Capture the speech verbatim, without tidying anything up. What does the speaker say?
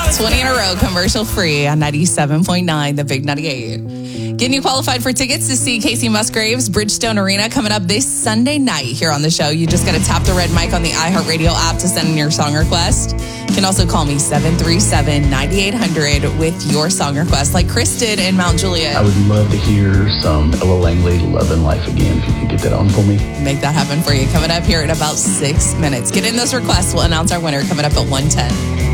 twenty in a row, commercial free on ninety-seven point nine, the Big ninety-eight. Getting you qualified for tickets to see Casey Musgraves, Bridgestone Arena, coming up this Sunday night here on the show. You just got to tap the red mic on the iHeartRadio app to send in your song request. You can also call me seven three seven, nine eight hundred with your song request, like Chris did in Mount Juliet. I would love to hear some Ella Langley, Love and Life Again, if you could get that on for me. Make that happen for you. Coming up here in about six minutes. Get in those requests. We'll announce our winner coming up at one ten.